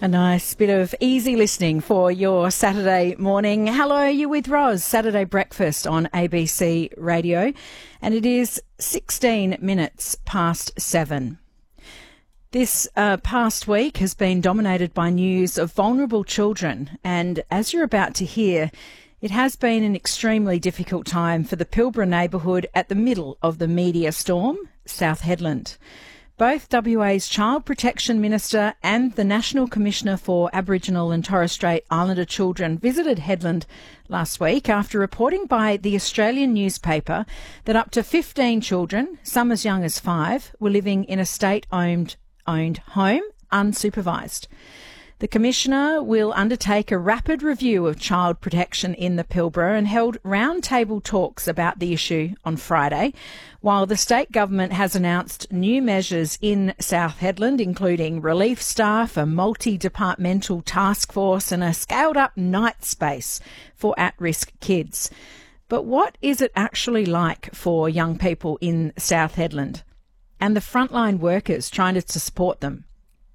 A nice bit of easy listening for your Saturday morning. Hello, you're with Roz, Saturday Breakfast on ABC Radio, and it is 16 minutes past 7. This past week has been dominated by news of vulnerable children, and as you're about to hear, it has been an extremely difficult time for the Pilbara neighbourhood at the middle of the media storm, South Hedland. Both WA's Child Protection Minister and the National Commissioner for Aboriginal and Torres Strait Islander Children visited Hedland last week after reporting by the Australian newspaper that up to 15 children, some as young as 5, were living in a state-owned home unsupervised. The Commissioner will undertake a rapid review of child protection in the Pilbara and held roundtable talks about the issue on Friday, while the state government has announced new measures in South Hedland, including relief staff, a multi-departmental task force and a scaled-up night space for at-risk kids. But what is it actually like for young people in South Hedland and the frontline workers trying to support them?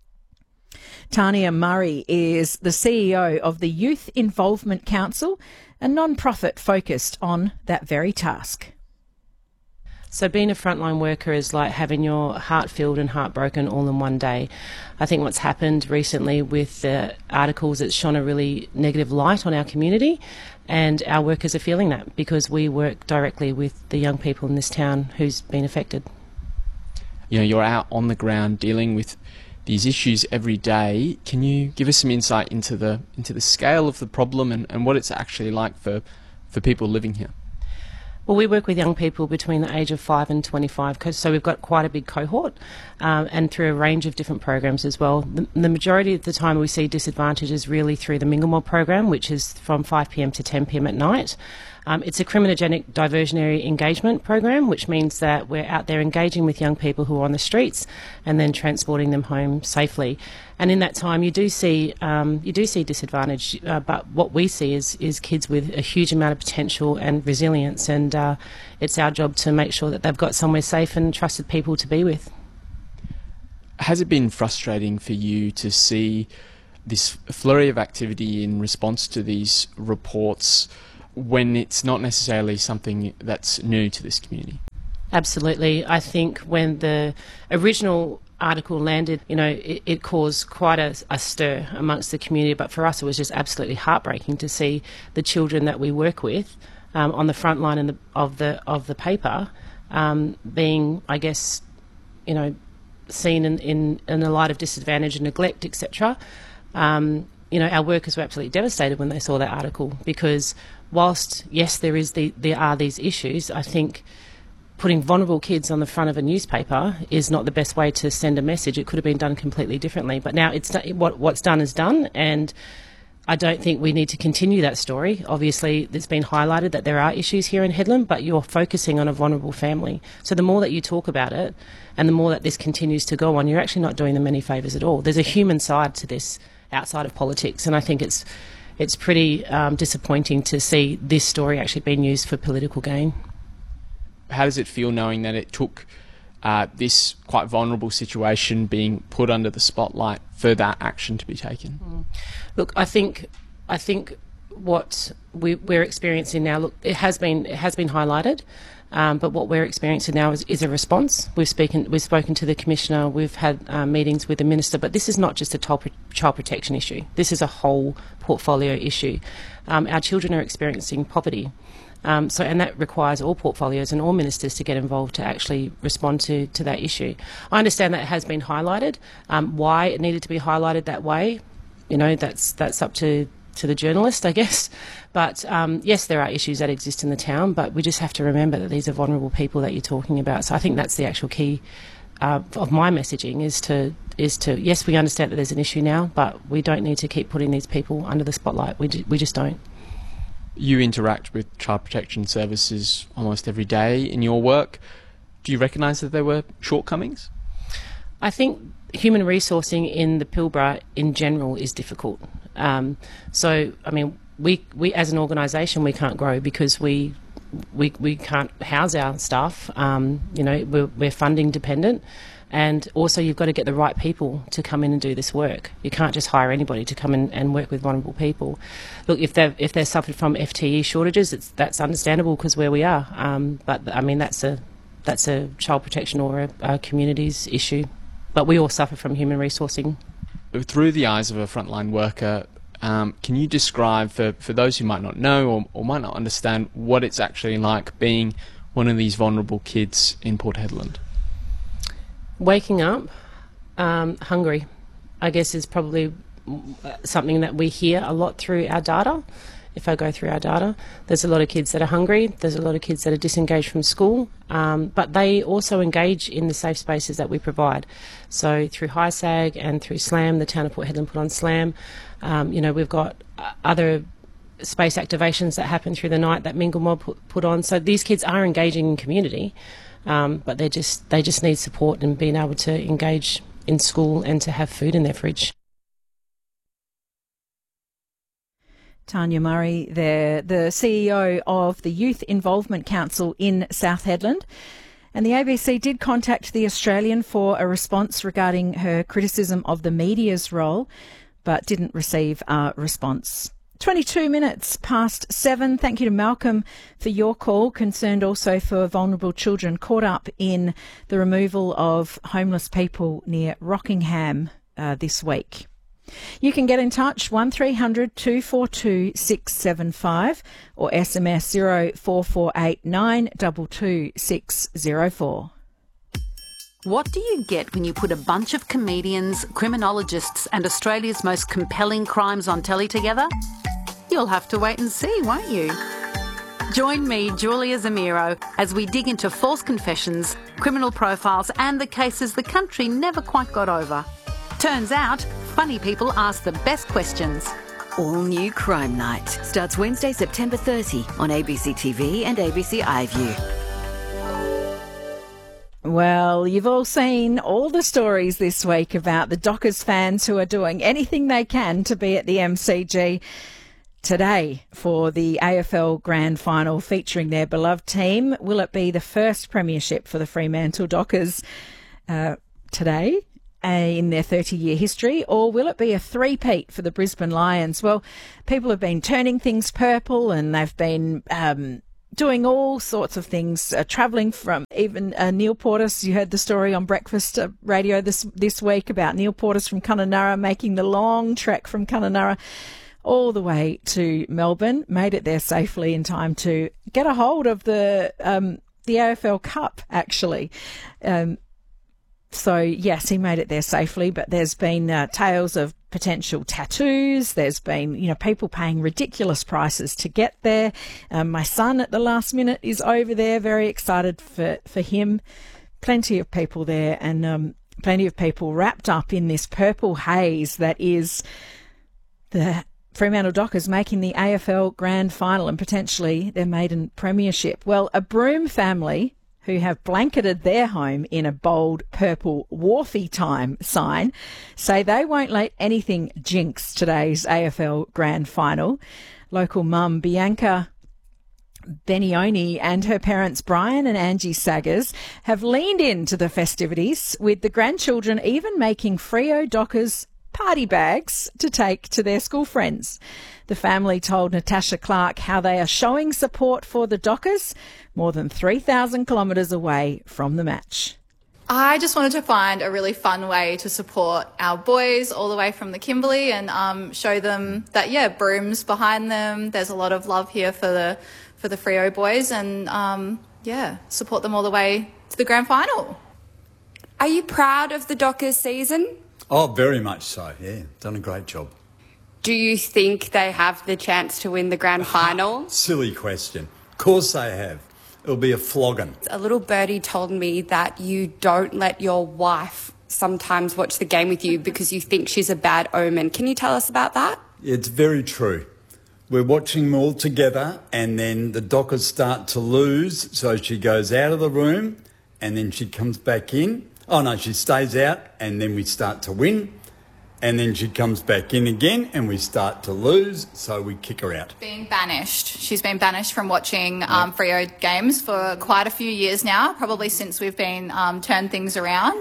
Tania Murray is the CEO of the Youth Involvement Council, a non-profit focused on that very task. So being a frontline worker is like having your heart filled and heartbroken all in one day. I think what's happened recently with the articles, it's shone a really negative light on our community, and our workers are feeling that because we work directly with the young people in this town who's been affected. You know, you're out on the ground dealing with these issues every day. Can you give us some insight into the scale of the problem and what it's actually like for people living here? Well, we work with young people between the age of 5 and 25, so we've got quite a big cohort, and through a range of different programs as well. The majority of the time we see disadvantages really through the Mingle Mob program, which is from 5 p.m. to 10 p.m. at night. It's a criminogenic diversionary engagement program, which means that we're out there engaging with young people who are on the streets and then transporting them home safely. And in that time, you do see disadvantage, but what we see is kids with a huge amount of potential and resilience, and it's our job to make sure that they've got somewhere safe and trusted people to be with. Has it been frustrating for you to see this flurry of activity in response to these reports when it's not necessarily something that's new to this community? Absolutely. I think when the original article landed, it caused quite a stir amongst the community, but for us it was just absolutely heartbreaking to see the children that we work with on the front line of the paper being, I guess, seen in the light of disadvantage and neglect, etc. Our workers were absolutely devastated when they saw that article, because whilst, yes, there are these issues, I think putting vulnerable kids on the front of a newspaper is not the best way to send a message. It could have been done completely differently. But now what's done is done, and I don't think we need to continue that story. Obviously, it's been highlighted that there are issues here in Hedland, but you're focusing on a vulnerable family. So the more that you talk about it and the more that this continues to go on, you're actually not doing them any favours at all. There's a human side to this outside of politics, and I think it's pretty disappointing to see this story actually being used for political gain. How does it feel knowing that it took this quite vulnerable situation being put under the spotlight for that action to be taken? Look, I think what we're experiencing now, look, it has been highlighted, but what we're experiencing now is a response. We've spoken to the Commissioner, we've had meetings with the Minister, but this is not just a child protection issue. This is a whole portfolio issue. Our children are experiencing poverty. And that requires all portfolios and all ministers to get involved to actually respond to that issue. I understand that it has been highlighted. Why it needed to be highlighted that way, that's up to the journalist, I guess. But yes, there are issues that exist in the town, but we just have to remember that these are vulnerable people that you're talking about. So I think that's the actual key of my messaging is to yes, we understand that there's an issue now, but we don't need to keep putting these people under the spotlight. We just don't. You interact with child protection services almost every day in your work. Do you recognise that there were shortcomings? I think human resourcing in the Pilbara in general is difficult. So, I mean, we as an organisation, we can't grow because we can't house our staff. We're funding dependent. And also you've got to get the right people to come in and do this work. You can't just hire anybody to come in and work with vulnerable people. Look, if they've suffered from FTE shortages, that's understandable because where we are. But I mean that's a child protection or a communities issue. But we all suffer from human resourcing. Through the eyes of a frontline worker, can you describe for those who might not know or might not understand what it's actually like being one of these vulnerable kids in Port Hedland? Waking up hungry, I guess, is probably something that we hear a lot through our data. If I go through our data, there's a lot of kids that are hungry, there's a lot of kids that are disengaged from school, but they also engage in the safe spaces that we provide. So through HiSAG and through SLAM, the Town of Port Hedland put on SLAM, we've got other space activations that happen through the night that Mingle Mob put on. So these kids are engaging in community, but they just need support and being able to engage in school and to have food in their fridge. Tanya Murray there, the CEO of the Youth Involvement Council in South Hedland. And the ABC did contact The Australian for a response regarding her criticism of the media's role, but didn't receive a response. 22 minutes past 7. Thank you to Malcolm for your call, concerned also for vulnerable children caught up in the removal of homeless people near Rockingham this week. You can get in touch 1300 242 675 or SMS 0448 922 604. What do you get when you put a bunch of comedians, criminologists and Australia's most compelling crimes on telly together? You'll have to wait and see, won't you? Join me, Julia Zamiro, as we dig into false confessions, criminal profiles and the cases the country never quite got over. Turns out, funny people ask the best questions. All New Crime Night starts Wednesday, September 30 on ABC TV and ABC iView. Well, you've all seen all the stories this week about the Dockers fans who are doing anything they can to be at the MCG today for the AFL Grand Final featuring their beloved team. Will it be the first premiership for the Fremantle Dockers today in their 30-year history, or will it be a three-peat for the Brisbane Lions? Well, people have been turning things purple and they've been doing all sorts of things, travelling from even Neil Portis. You heard the story on Breakfast Radio this week about Neil Portis from Kununurra making the long trek from Kununurra all the way to Melbourne, made it there safely in time to get a hold of the AFL Cup, actually. So, yes, he made it there safely, but there's been tales of potential tattoos. There's been, people paying ridiculous prices to get there. My son at the last minute is over there, very excited for him. Plenty of people there and plenty of people wrapped up in this purple haze that is the Fremantle Dockers making the AFL Grand Final and potentially their maiden premiership. Well, a Broome family who have blanketed their home in a bold purple Wharfie time sign, say they won't let anything jinx today's AFL Grand Final. Local mum Bianca Benioni and her parents Brian and Angie Saggers have leaned into the festivities, with the grandchildren even making Freo Dockers party bags to take to their school friends. The family told Natasha Clark how they are showing support for the Dockers more than 3,000 kilometres away from the match. I just wanted to find a really fun way to support our boys all the way from the Kimberley and show them that, Broome's behind them. There's a lot of love here for the Freo boys and, support them all the way to the grand final. Are you proud of the Dockers season? Oh, very much so, yeah. Done a great job. Do you think they have the chance to win the grand final? Silly question. Of course they have. It'll be a flogging. A little birdie told me that you don't let your wife sometimes watch the game with you because you think she's a bad omen. Can you tell us about that? It's very true. We're watching them all together and then the Dockers start to lose, so she goes out of the room and then she comes back in. Oh, no, she stays out and then we start to win. And then she comes back in again and we start to lose, so we kick her out. Being banished. She's been banished from watching Freo games for quite a few years now, probably since we've been turned things around.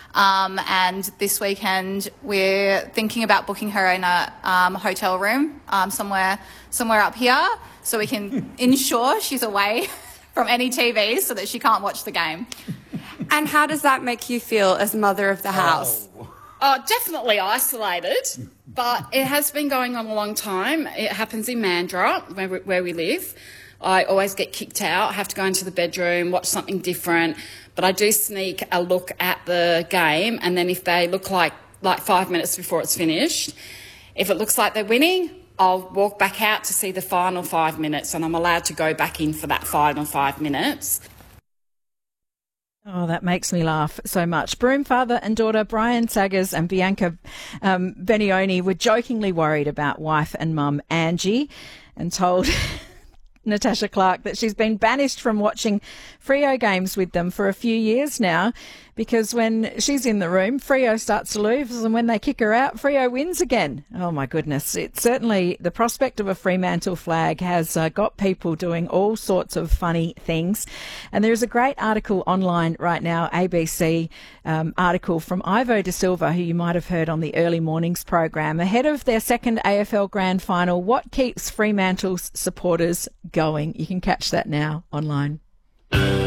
And this weekend we're thinking about booking her in a hotel room somewhere up here, so we can ensure she's away from any TVs so that she can't watch the game. And how does that make you feel as mother of the house? Oh, definitely isolated, but it has been going on a long time. It happens in Mandurah, where we live. I always get kicked out, have to go into the bedroom, watch something different, but I do sneak a look at the game, and then if they look like 5 minutes before it's finished, if it looks like they're winning, I'll walk back out to see the final 5 minutes, and I'm allowed to go back in for that final 5 minutes. Oh, that makes me laugh so much. Broom father and daughter Brian Saggers and Bianca Benioni were jokingly worried about wife and mum Angie and told Natasha Clark that she's been banished from watching Freo games with them for a few years now, because when she's in the room, Freo starts to lose, and when they kick her out, Freo wins again. Oh my goodness. It's certainly, the prospect of a Fremantle flag has got people doing all sorts of funny things. And there's a great article online right now, ABC article from Ivo De Silva, who you might have heard on the Early Mornings program. Ahead of their second AFL Grand Final, what keeps Fremantle's supporters going? You can catch that now online.